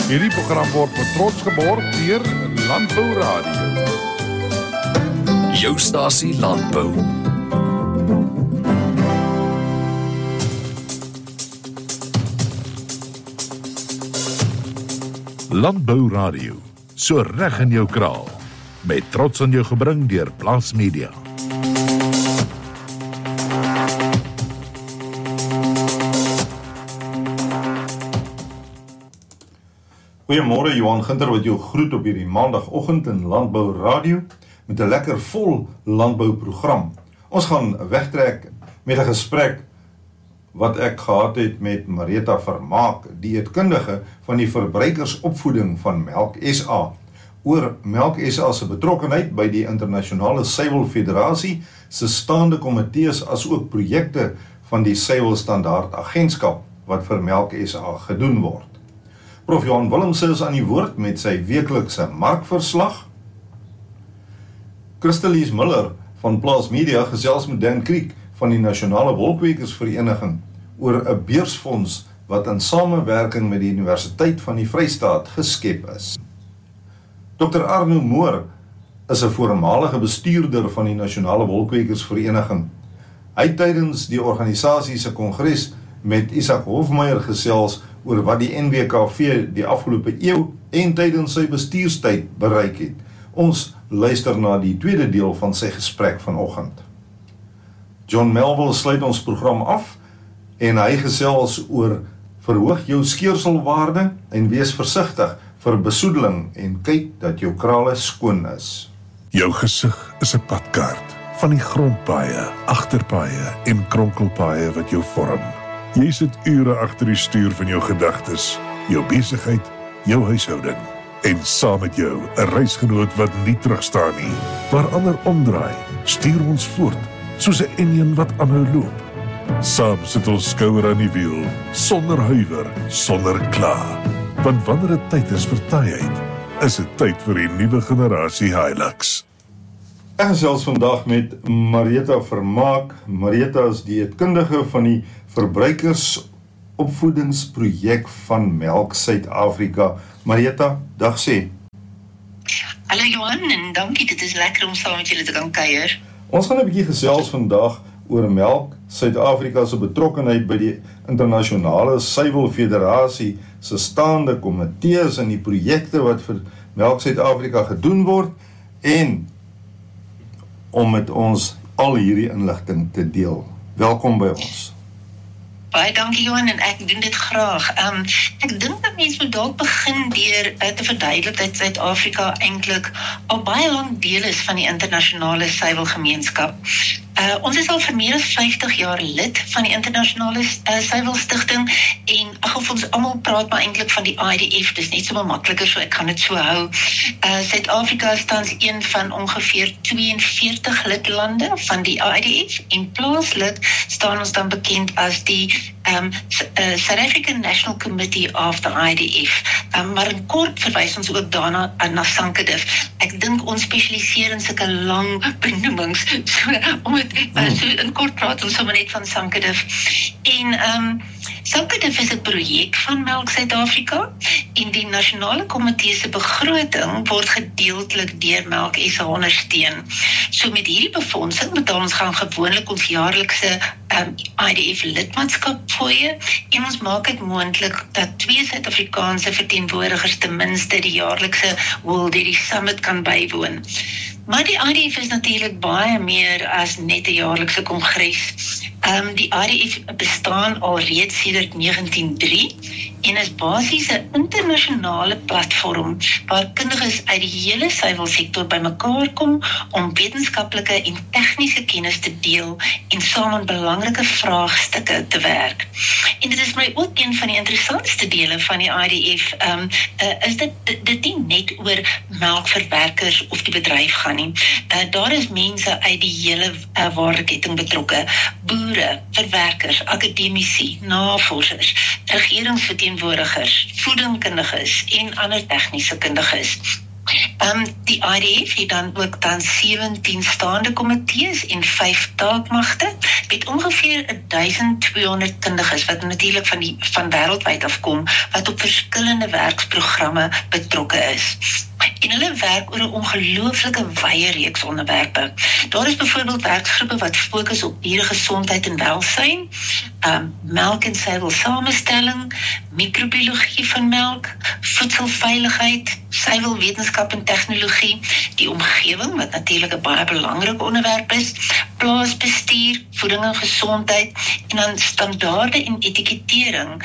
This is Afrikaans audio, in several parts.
Hierdie program word met trots geborg deur Landbou Radio. Jou stasie Landbou. Landbou Radio, so reg in jou kraal. Met trots aan jou gebring deur Plaas Media. Goeiemôre, Johan Ginter wat jou groet op hierdie maandagoggend in Landbou Radio met 'n lekker vol landbouprogram. Ons gaan wegtrek met 'n gesprek wat ek gehad het met Marieta Vermaak, dieetkundige van die verbruikersopvoeding van Melk SA, oor Melk SA se betrokkenheid by die Internasionale Suiwelfederasie se staande komitees as ook projekte van die Suiwelstandaard Agentskap wat vir Melk SA gedoen word. Prof. Johan Willemse is aan die woord met sy weeklikse markverslag. Christelise Miller van Plaas Media gesels met Dan Kriek van die Nasionale Wolkwekersvereniging oor 'n beursfonds wat in samewerking met die Universiteit van die Vrystaat geskep is. Dr. Arno Moore is 'n voormalige bestuurder van die Nasionale Wolkwekersvereniging. Hy het tydens die organisasie se kongres met Isak Hofmeyer gesels oor wat die NWKV die afgelope eeu en tydens sy bestuurstyd bereik het. Ons luister na die tweede deel van sy gesprek vanoggend. John Melville sluit ons program af en hy gesels oor verhoog jou skeurselwaarde en wees versigtig vir besoedeling en kyk dat jou krale skoon is. Jou gesig is 'n padkaart van die grondpaaie, agterpaaie en kronkelpaaie wat jou vorm. Jy sit ure agter die stuur van jou gedagtes, jou besigheid, jou huishouding. En saam met jou 'n reisgenoot wat nie terugstaan nie. Waar ander omdraai, stuur ons voort, soos 'n enjin wat aanhou loop. Saam sit ons skouer aan die wiel, sonder huiwer, sonder kla. Want wanneer dit tyd is vir taaiheid, is dit tyd vir die nuwe generasie Hilux. Ek gesels vandag met Marieta Vermaak. Marieta is dieetkundige van die verbruikersopvoedingsprojek van Melk Suid-Afrika. Marieta, dag sê. Hallo Johan, en dankie, dit is lekker om saam met julle te kan kuier. Ons gaan 'n bietjie gesels vandag oor Melk Suid-Afrika se betrokkenheid by die Internasionale Suiwelfederasie se staande komitees en die projekte wat vir Melk Suid-Afrika gedoen word en om met ons al hierdie inligting te deel. Welkom by ons. Baie dankie Johan, en ek doen dit graag. Ek dink dat mense moet dalk begin deur te verduidelik dat Suid-Afrika eintlik al baie lank deel is van die internasionale suiwelgemeenskap. Ons is al vir meer as 50 jaar lid van die internasionale suiwelstigting en of ons almal praat maar eintlik van die IDF, dis net so makliker, so ek gaan dit so hou. Suid-Afrika is tans een van ongeveer 42 lidlande van die IDF en plaaslik staan ons dan bekend as die South African National Committee of the IDF. Maar in kort verwys ons ook daarna na SANKDIF. Ek dink ons spesialiseer in sulke lang benoemings, so om het so in kort praat ons sommer net van SANKDIF. En SANKDIF is 'n projek van Melk Suid-Afrika en die nasionale komitee se begroting word gedeeltelik deur Melk SA ondersteun. So met hierdie befondsing betaal ons gaan gewoonlik ons jaarlikse IDF lidmaatskapfooie en ons maak dit moontlik dat 2 Suid-Afrikaanse verteenwoordigers ten minste die jaarlikse World Dairy Summit kan bywoon. Maar die IDF is natuurlik baie meer as net 'n jaarlikse kongres. Die IDF bestaan al reeds sedert 1903 en is basies 'n internasionale platform waar kundiges uit die hele suiwelsektor bymekaar kom om wetenskaplike en tegniese kennis te deel en saam aan belangrike vraagstukke te werk. En dit is my ook een van die interessantste dele van die IDF, is dit nie net oor melkverwerkers of die bedryf gaan nie. Daar is mense uit die hele waardeketting betrokke, boere, verwerkers, akademici, navorsers, regeringsverteenwoordigers, voedingkundiges en ander tegniese kundiges. Die IDF het dan ook dan 17 staande komitees en 5 taakmagte, met ongeveer 1200 kundiges, wat natuurlik van wêreldwyd afkom, wat op verskillende werksprogramme betrokke is. En hulle werk oor 'n ongelooflike wye reeks onderwerpe. Daar is byvoorbeeld werksgroepe wat fokus op dieregesondheid en welsyn, melk en suiwelsamestelling, microbiologie van melk, voedselveiligheid, suiwelwetenskap en tegnologie, die omgewing, wat natuurlik 'n baie belangrike onderwerp is, plaasbestuur, voeding en gesondheid, en dan standaarde en etikettering.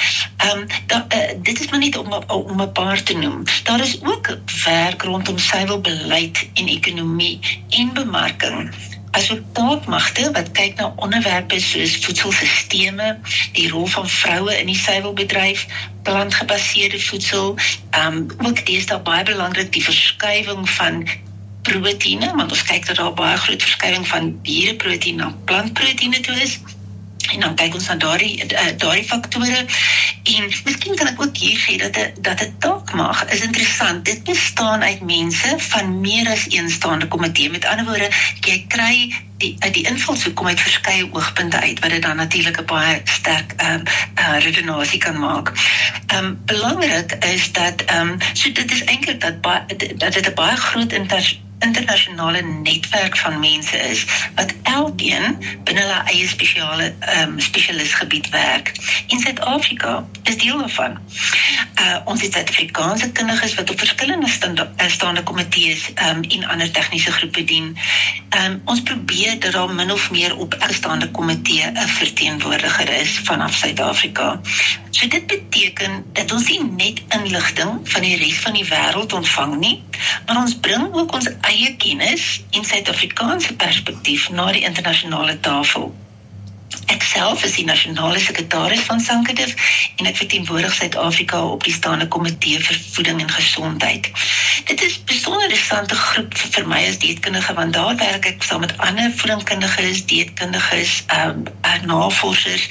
Dit is maar net om 'n paar te noem. Daar is ook werk rondom suiwelbeleid en ekonomie en bemarking, asook taakmagte wat kyk na onderwerpe soos voedselstelsels, die rol van vroue in die suiwelbedryf, plantgebaseerde voedsel, ook deesdae baie belangrik die verskuiwing van proteïene, want ons kyk dat daar baie groot verskuiwing van diereproteïene na plantproteïene toe is. En dan kyk ons na daardie faktore. En miskien kan ek ook hier sê dat 'n taakmag is interessant. Dit bestaan uit mense van meer as een staande komitee. Met ander woorde, jy kry die invalshoek kom uit verskeie oogpunte uit, wat dit dan natuurlik 'n baie sterk redenasie kan maak. Belangrik is dat, so dit is eintlik dat dit 'n baie groot internasionale netwerk van mense is, wat elkeen binne hulle eie spesialisgebied werk. En Suid-Afrika is deel daarvan. Ons het Suid-Afrikaanse kundiges wat op verskillende staande komitees en ander tegniese groepe dien. Ons probeer dat daar min of meer op elke staande komitee 'n verteenwoordiger is vanaf Suid-Afrika. So dit beteken dat ons nie net inligting van die res van die wêreld ontvang nie, maar ons bring ook ons eie kennis en Suid-Afrikaanse perspektief na die internasionale tafel. Ek self is die nasionale sekretaris van Sankadif en ek verteenwoordig Suid-Afrika op die staande komitee vir voeding en gesondheid. Dit is 'n besonder interessante groep vir my as dieetkundige, want daar werk ek saam met ander voedingskundiges, dieetkundiges, navorsers,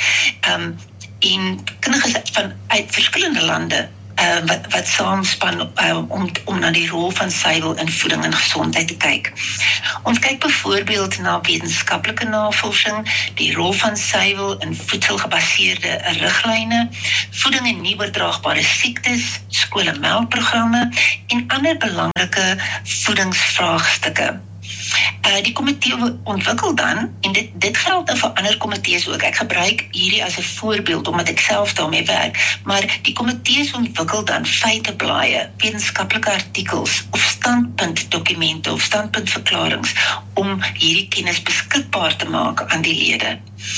en kundiges uit verskillende lande, wat saamspan om na die rol van suiwel in voeding en gesondheid te kyk. Ons kyk byvoorbeeld na wetenskaplike navorsing, die rol van suiwel in voedselgebaseerde riglyne, voeding en nie oordraagbare siektes, skool- en melkprogramme en ander belangrike voedingsvraagstukke. Die komitee ontwikkel dan, en dit geld nou vir ander komitees ook, ek gebruik hierdie as 'n voorbeeld, omdat ek self daarmee werk, maar die komitees ontwikkel dan feiteblaaie, wetenskaplike artikels, of standpuntdokumente, of standpuntverklarings, om hierdie kennis beskikbaar te maak aan die lede.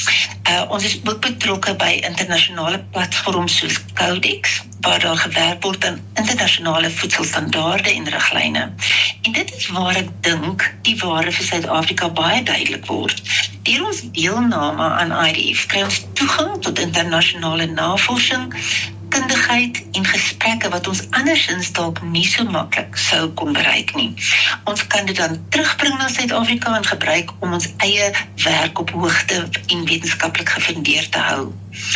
Ons is ook betrokke by internasionale platforms soos Codex, waar daar gewerk word aan internasionale voedselstandaarde en riglyne. En dit is waar ek dink die waarde vir Suid-Afrika baie duidelik word. Deur ons deelname aan IDF kry ons toegang tot internasionale navorsing, kundigheid en gesprekke wat ons andersins dalk nie so maklik sou kon bereik nie. Ons kan dit dan terugbring na Suid-Afrika en gebruik om ons eie werk op hoogte en wetenskaplik gefundeerd te hou.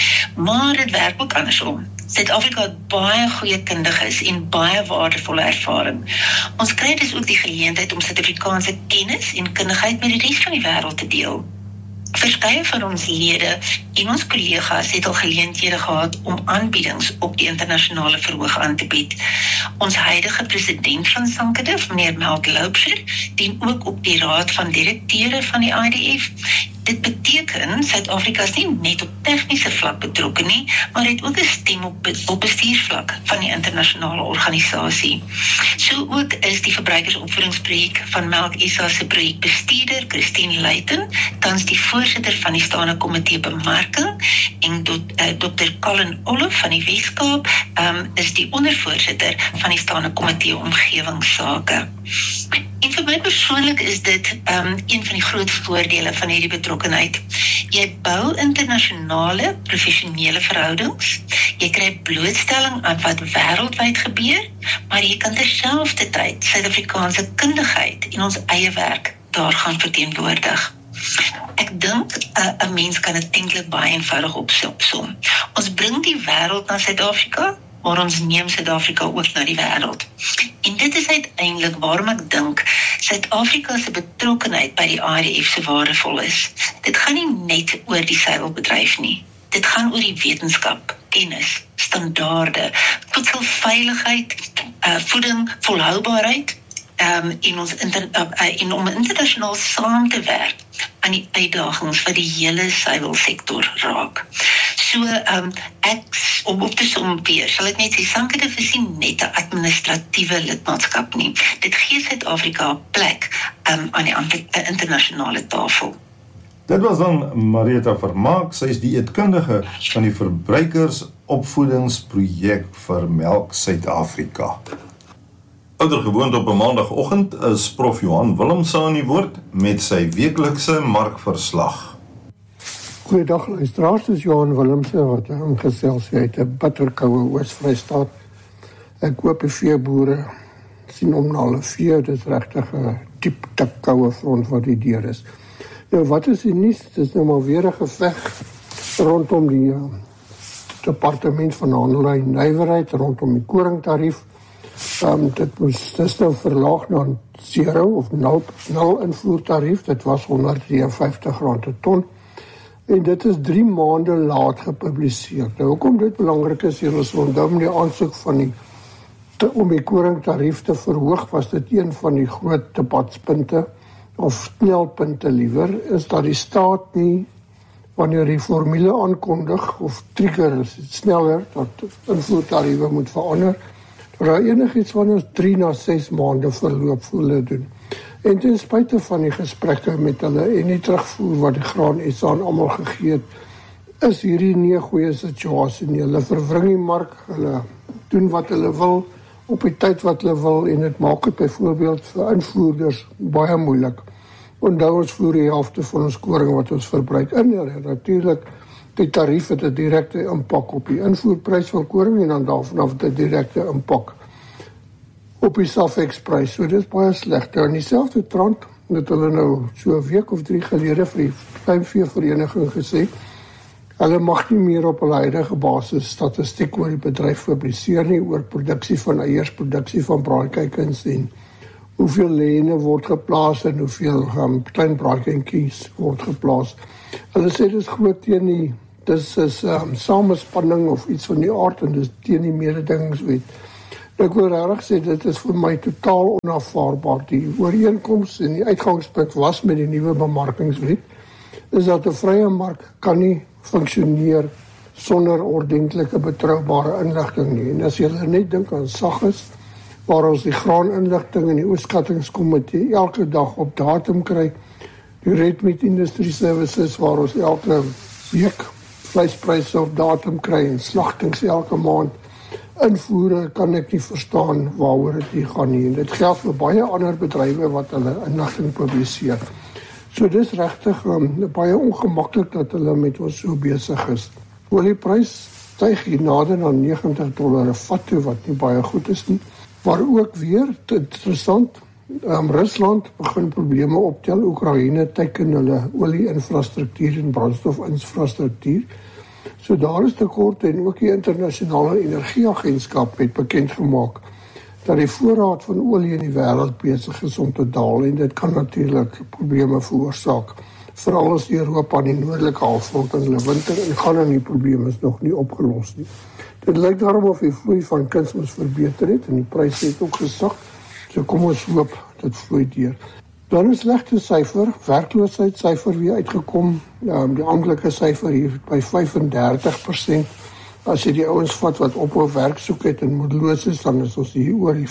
Maar dit werk ook andersom. Suid-Afrika het baie goeie kundiges en baie waardevolle ervaring. Ons kry dus ook die geleentheid om Suid-Afrikaanse kennis en kundigheid met die res van die wêreld te deel. Verskeie van ons lede en ons kollegas het al geleenthede gehad om aanbiedings op die internasionale verhoog aan te bied. Ons huidige president van Sankadif, meneer Melk Loubser, dien ook op die raad van direkteure van die IDF. Dit beteken, Suid-Afrika is nie net op tegniese vlak betrokke nie, maar het ook 'n stem op bestuursvlak van die internasionale organisasie. So ook is die verbruikersopvoedingsprojek van Melk SA se projekbestuurder, Christine Luiten, tans die voorsitter van die staande komitee bemarking, en Dr. Colin Olof van die Weskaap is die ondervoorsitter van die staande komitee omgewingsake. En vir my persoonlik is dit een van die groot voordele van hierdie betrokkenheid. Jy bou internasionale, professionele verhoudings, jy kry blootstelling aan wat wêreldwyd gebeur, maar jy kan terselfdertyd Suid-Afrikaanse kundigheid en ons eie werk daar gaan verteenwoordig. Ek dink 'n mens kan dit eintlik baie eenvoudig opsom. Ons bring die wêreld na Suid-Afrika maar ons neem Suid-Afrika ook na die wêreld. En dit is uiteindelik waarom ek dink Suid-Afrika se betrokkenheid by die IDF so waardevol is. Dit gaan nie net oor die seilbedryf nie. Dit gaan oor die wetenskap, kennis, standaarde, voedselveiligheid, voeding, volhoubaarheid, en om internasionaal saam te werk aan die uitdagings wat die hele suiwelsektor raak. So, om op te sompeer, sal ek net sê, SANKDIF is nie net 'n administratiewe lidmaatskap nie. Dit gee Suid-Afrika 'n plek aan die internasionale tafel. Dit was dan Marieta Vermaak, sy is die dieetkundige van die verbruikersopvoedingsprojek vir Melk Suid-Afrika. Oudergewoond op 'n maandagoggend is Prof Johan Willemse aan die woord met sy weeklikse markverslag. Goeiedag luisteraars, dis Johan Willemse wat gesels uit 'n bitterkoue Oos-Vrystaat. Ek hoop die veeboere sien om na hulle vee, dis regtig 'n diep koue front wat die deur is. Nou wat is die nuus? Dit is nou maar weer 'n geveg rondom die departement van handel en nywerheid, rondom die koringtarief. Dit is nou verlaag na 0 of 0 invoertarief, dit was R153 per ton, en dit is 3 maande laat gepubliseer. Nou, hoekom dit belangrik is, hier is rondom die aansoek van om die koringtarief te verhoog, was dit een van die groot debatspunte, of snelpunte liewer, is dat die staat nie, wanneer die formule aankondig, of trigger is het sneller, dat invoertariewe moet verander, daar enigiets van ons 3 na 6 maande verloop vir hulle doen. En ten spyte van die gesprekke met hulle en die terugvoer wat die Graan SA aan almal gegee het, is hierdie nie 'n goeie situasie nie. Hulle verwring die mark, hulle doen wat hulle wil, op die tyd wat hulle wil, en dit maak dit byvoorbeeld vir invoerders baie moeilik. Onthou ons voer die helfte van ons koring wat ons verbruik in, en natuurlik die tarief het 'n direkte impak op die invoerprys van koring en dan daarvanaf 'n direkte impak op die SAFEX-prys. So dit is baie sleg. In dieselfde trant het hulle nou so 'n week of 3 gelede vir die kleinveevereniging gesê, hulle mag nie meer op hulle huidige basis statistiek oor die bedryf publiseer nie, oor produksie van eiers, produksie van braaikuikens en hoeveel lene word geplaas en hoeveel klein braaikuitjies word geplaas. Hulle sê dit is groot teen die, dis is samespanning of iets van die aard en dis teen die mededingingswet. Ek wil regtig sê, dit is vir my totaal onaanvaarbaar. Die ooreenkoms en die uitgangspunt was met die nuwe bemarkingswet, is dat 'n vrye mark kan nie funksioneer sonder ordentlike betroubare inligting nie. En as jy net dink aan SAGIS, waar ons die graaninligting en die oeskattingskomitee elke dag op datum kry, die Red Meat Industry Services, waar ons elke week vleispryse op datum kry en slagtings elke maand, invoere kan ek nie verstaan waaroor dit hier gaan nie. En dit geld vir baie ander bedrywe wat hulle inligting publiseer. So dis regtig baie ongemaklik dat hulle met ons so besig is. Olieprys styg hier nader na $90 'n vat toe, wat nie baie goed is nie. Maar ook weer, interessant, Rusland begin probleme optel. Oekraïne teiken hulle olie-infrastruktuur en brandstofinfrastruktuur. So daar is tekorte en ook die internasionale energieagentskap het bekend gemaak dat die voorraad van olie in die wêreld besig is om te daal en dit kan natuurlik probleme veroorsaak. Veral as Europa in die noordelike halfrond in hulle winter ingaan en die probleem is nog nie opgelos nie. Dit lyk daarom of die vloei van kunsmis verbeter het en die pryse het ook gesak. So kom ons hoop dit vloei deur. Dan is slegte syfer, werkloosheidssyfer weer uitgekom. Die amptelike syfer hier by 35%. As jy die ouens vat wat ophou werk soek het en moedeloos is, dan is ons hier oor die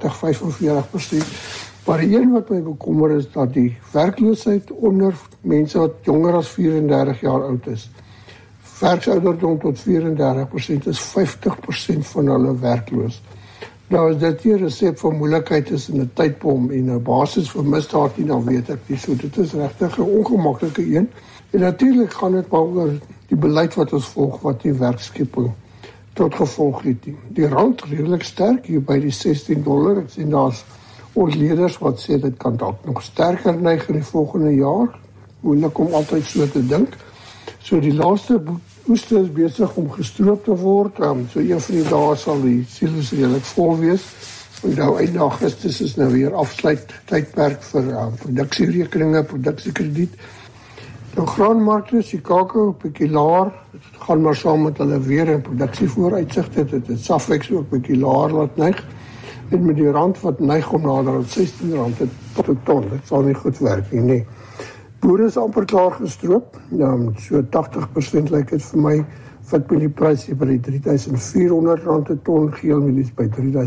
40-45%. Maar die een wat my bekommer is dat die werkloosheid onder mense wat jonger as 34 jaar oud is. Werksouderdom tot 34% is 50% van hulle werkloos. Nou as dit hier 'n resep vir moeilikheid is in 'n tydbom en 'n basis vir misdaad nie, dan weet ek nie. So dit is regtig 'n ongemaklike een. En natuurlik gaan dit maar oor die beleid wat ons volg wat die werkskepping tot gevolg het. Die rand redelik sterk hier by die $16. Ek sien daar's ontleeders wat sê dit kan dalk nog sterker neig in die volgende jaar. Moeilik om altyd so te dink. So die laaste Oeste is besig om gestroop te word. So een van die dae sal die silo's redelik vol wees. En nou einde Augustus is nou weer afsluit tydperk vir produksierekeninge, produksiekrediet. Nou graanmarkte, Chicago, 'n bietjie laer. Dit gaan maar saam met hulle weer en produksievooruitsigte. Dit het Safex ook 'n bietjie laer laat neig. En met die rand wat neig om nader aan R16 tot 'n ton. Dit sal nie goed werk nie, nee. Boere is amper klaar gestroop. So 80% lyk dit vir my. Vetmeliepryse by die R3.400 'n ton, geelmielies by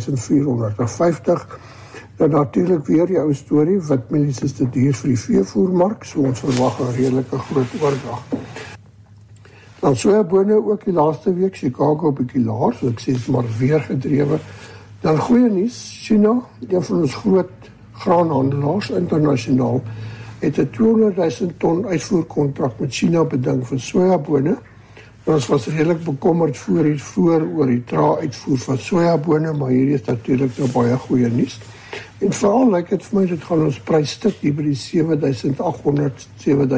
R3.450. Dan natuurlik weer die ou storie, witmielies is te duur vir die veevoermark, so ons verwag 'n redelike groot oordrag. Dan sojabone ook die laaste week, Chicago 'n bietjie laer, so ek sê dit maar weer gedrewe. Dan goeie nuus, China, een van ons groot graanhandelaars internasionaal, het 'n 200,000 ton uitvoerkontrak met China beding vir sojabone. Ons was redelik bekommerd voor oor die trae uitvoer van sojabone, maar hierdie is natuurlik nou baie goeie nuus. En veral lyk dit vir my dit gaan ons prys stik hier by die R7.800,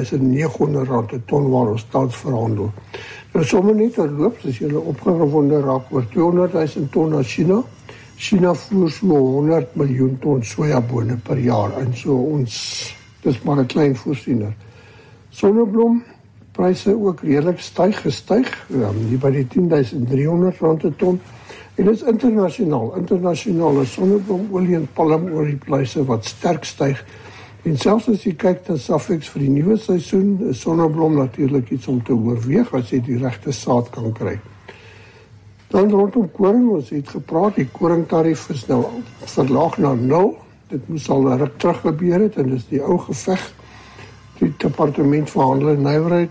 R7.900 'n ton waar ons tans verhandel. Nou sommer net terloops, as julle opgewonde raak oor 200,000 ton na China. China voer so 100 miljoen ton sojabone per jaar en so ons, dis maar 'n klein voorsiener. Sonneblom pryse ook redelik gestyg, hier by die R10.300 'n ton. En dit is internasionale sonneblomolie en palmoliepryse wat sterk styg. En selfs as jy kyk na Safex vir die nuwe seisoen, is sonneblom natuurlik iets om te oorweeg as jy die regte saad kan kry. Dan rondom koring, ons het gepraat, die koringtarief is nou verlaag na 0. Dit moes al 'n ruk terug gebeur het en dis die ou geveg. Die departement van handel en nywerheid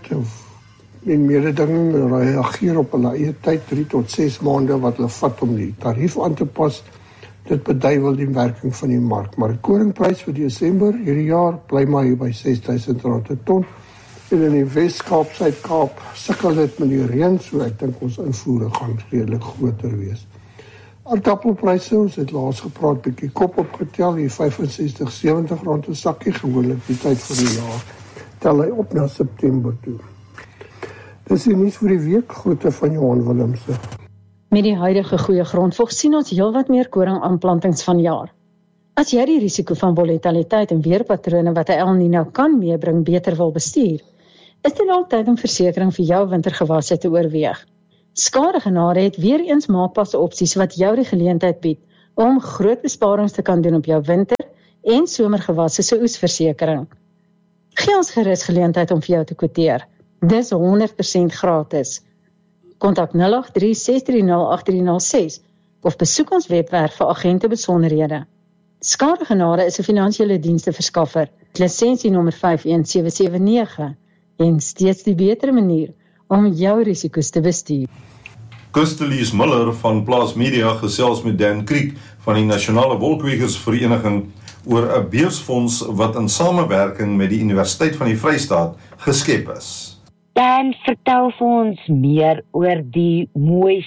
en mededinging reageer op hulle eie tyd, 3 tot 6 maande wat hulle vat om die tarief aan te pas. Dit beduiwel die werking van die mark. Maar die koringprys vir Desember hierdie jaar bly maar hier by R6.000 'n ton. En in die Wes-Kaap, Suid-Kaap sukkel dit met die reën, so ek dink ons invoere gaan redelik groter wees. Aardappelpryse, ons het laas gepraat, bietjie kop opgetel, hier R65-70 'n sakkie, gewoonlik die tyd van die jaar, tel hy op na September toe. Dis die nuus vir die week, groete van Johan Willemse. Met die huidige goeie grondvog sien ons heelwat meer koringaanplantings vanjaar. As jy die risiko van volatiliteit en weerpatrone wat 'n El Niño kan meebring beter wil bestuur, is dit al tyd om versekering vir jou wintergewasse te oorweeg. Skadegenade het weer eens maakpas opsies wat jou die geleentheid bied om groot besparings te kan doen op jou winter- en somergewasse se oesversekering. Gee ons gerus geleentheid om vir jou te kwoteer. Dis 100% gratis. Kontak 083-630-8306 of besoek ons webwerf vir agente besonderhede. Skadegenade is 'n finansiële diensteverskaffer, lisensienommer 51779 en steeds die beter manier om jou risiko's te bestuur. Kustelies Miller van Plaas Media gesels met Dan Kriek van die Nasionale Wolkwekersvereniging oor 'n beursfonds wat in samewerking met die Universiteit van die Vrystaat geskep is. Dan vertel vir ons meer oor die mooi